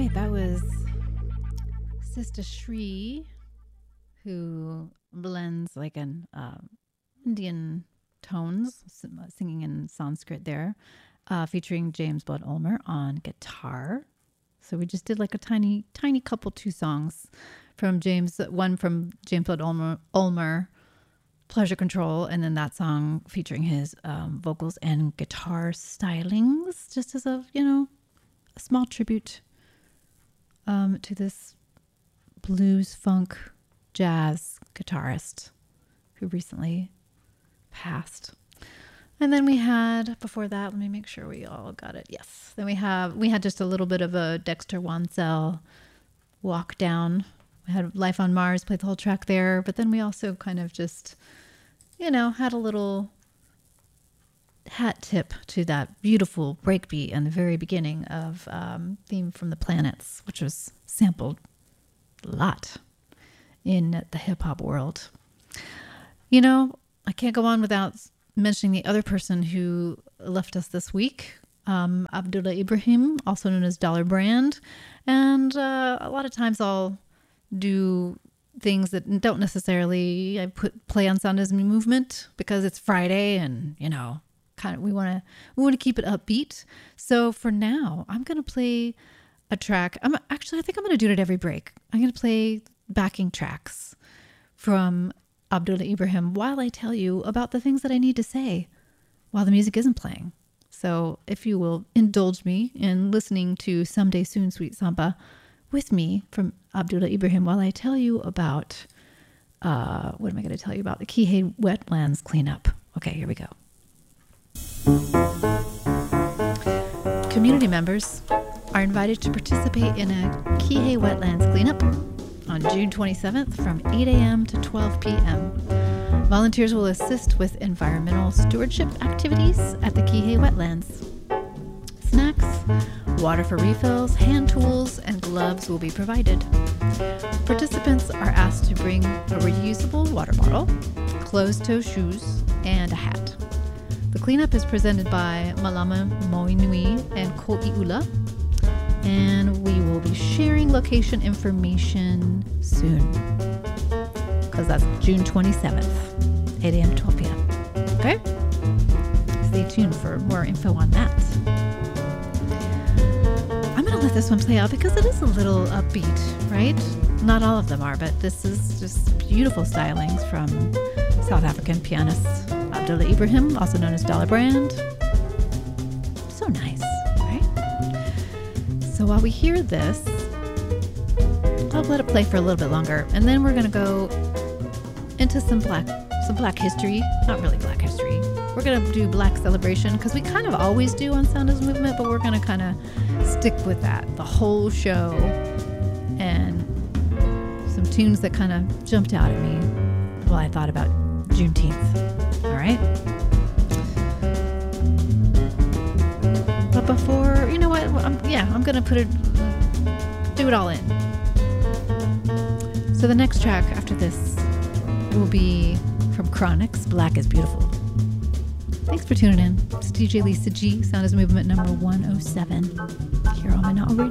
right, that was Sister Shri, who blends like an Indian tones, singing in Sanskrit there, featuring James Blood Ulmer on guitar. So we just did like a tiny couple, two songs from James, one from James Blood Ulmer, Pleasure Control, and then that song featuring his vocals and guitar stylings, just as a small tribute to this blues, funk, jazz guitarist who recently passed. And then we had, before that, let me make sure we all got it. Yes. Then we had just a little bit of a Dexter Wansel walk down. We had Life on Mars, played the whole track there, but then we also kind of just, had a little hat tip to that beautiful breakbeat in the very beginning of Theme from the Planets, which was sampled a lot in the hip-hop world. I can't go on without mentioning the other person who left us this week, Abdullah Ibrahim, also known as Dollar Brand. And a lot of times I'll do things that don't necessarily play on Sound As Me movement because it's Friday and, kind of we want to keep it upbeat. So for now, I'm going to play a track. I think I'm going to do it at every break. I'm going to play backing tracks from Abdullah Ibrahim while I tell you about the things that I need to say while the music isn't playing. So if you will indulge me in listening to Someday Soon Sweet Samba with me from Abdullah Ibrahim while I tell you about, what am I going to tell you about? The Kihei Wetlands cleanup. Okay, here we go. Community members are invited to participate in a Kihei Wetlands cleanup on June 27th from 8 a.m. to 12 p.m. Volunteers will assist with environmental stewardship activities at the Kihei Wetlands. Snacks, water for refills, hand tools, and gloves will be provided. Participants are asked to bring a reusable water bottle, closed-toe shoes, and a hat. The cleanup is presented by Malama Moinui and Ko'iula, and we will be sharing location information soon, because that's June 27th, 8 a.m. to 12 p.m. Okay? Stay tuned for more info on that. I'm going to let this one play out because it is a little upbeat, right? Not all of them are, but this is just beautiful stylings from South African pianist Abdullah Ibrahim, also known as Dollar Brand. So nice, right? So while we hear this, I'll let it play for a little bit longer, and then we're going to go into some black history. Not really black history. We're going to do black celebration because we kind of always do on Sound As Movement, but we're going to kind of stick with that the whole show, and some tunes that kind of jumped out at me while I thought about Juneteenth. All right? But before, you know what? I'm going to do it all in. So the next track after this will be from Chronix, Black is Beautiful. Thanks for tuning in. It's DJ Lisa G, Sound As Movement number 107, here on Manal Radio.